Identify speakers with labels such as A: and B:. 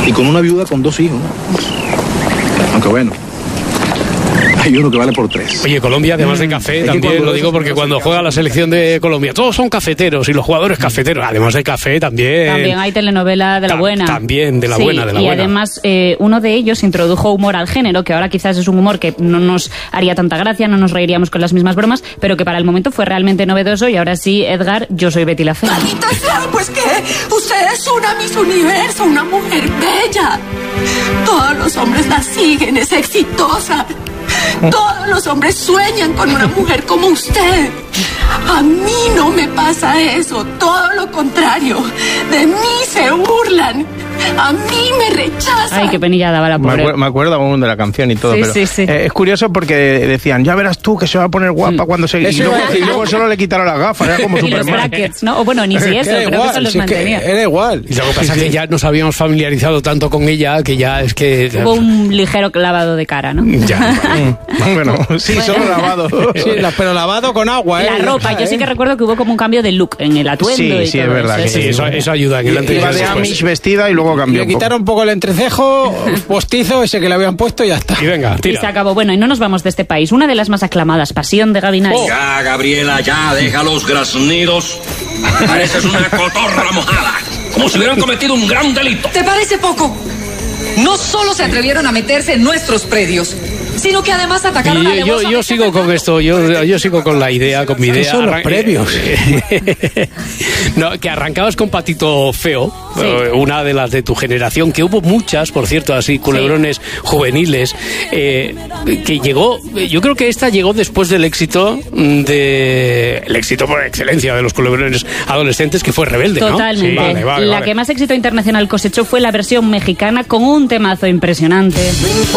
A: Y con una viuda con 2 hijos. Aunque bueno, hay uno que vale por 3.
B: Oye, Colombia, además de café, también lo digo porque cuando juega la selección de Colombia, todos son cafeteros y los jugadores cafeteros. Además de café, también
C: hay telenovela de la buena.
B: También, de la buena, de la
C: buena.
B: Y
C: además, uno de ellos introdujo humor al género, que ahora quizás es un humor que no nos haría tanta gracia, no nos reiríamos con las mismas bromas, pero que para el momento fue realmente novedoso. Y ahora sí, Edgar, yo soy Betty la Fea.
D: ¡Maldita sea! Pues que usted es una Miss Universo, una mujer bella. Todos los hombres la siguen, es exitosa. Todos los hombres sueñan con una mujer como usted. A mí no me pasa eso, todo lo contrario. De mí se burlan. A mí me rechazan.
C: Ay, qué penilla daba la pobre.
E: Me acuerdo aún de la canción y todo,
C: sí,
E: pero
C: sí.
E: Es curioso porque decían, ya verás tú que se va a poner guapa cuando se... Y luego solo le quitaron las gafas, era como
C: y
E: Superman.
C: los brackets, ¿no? O bueno, ni si eso, creo que se los mantenía.
F: Era igual.
B: Y lo que pasa es que ya nos habíamos familiarizado tanto con ella que ya es que...
C: Hubo un ligero lavado de cara, ¿no?
B: Ya.
E: Bueno, solo lavado.
F: Sí, pero lavado con agua,
C: La ropa, yo sí que recuerdo que hubo como un cambio de look en el atuendo.
E: Sí,
C: y
E: sí,
C: todo
E: es verdad.
C: eso.
B: Sí, eso ayuda en el antes y
E: Iba de
B: después.
E: Amish vestida y luego cambió.
F: Le quitaron un poco el entrecejo postizo ese que le habían puesto y ya está.
B: Y venga,
C: Y
B: tira.
C: se acabó. Bueno, y no nos vamos de este país. Una de las más aclamadas, Pasión de Gavinari.
G: Ya, Gabriela, ya, deja los graznidos. Pareces una cotorra mojada. Como si hubieran cometido un gran delito.
D: ¿Te parece poco? No solo se atrevieron a meterse en nuestros predios, sino que además atacaron a
B: Yo sigo con esto, yo sigo con la idea, con mi idea.
F: ¿Qué son los previos?
B: No, que arrancabas con Patito Feo,
C: Sí.
B: una de las de tu generación, que hubo muchas, por cierto, así, culebrones juveniles, que llegó, yo creo que esta llegó después del éxito el éxito por excelencia de los culebrones adolescentes, que fue Rebelde, ¿no?
C: Totalmente.
B: Sí, vale,
C: la que más éxito internacional cosechó fue la versión mexicana con un temazo impresionante.